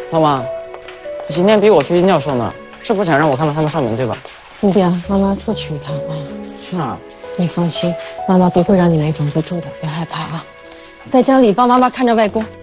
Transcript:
妈妈，你今天逼我去尿兽呢，是不想让我看到他们上门对吧？ 弟弟啊，妈妈出去一趟啊。 去哪儿？ 你放心，妈妈不会让你没房子住的，别害怕啊。在家里帮妈妈看着外公。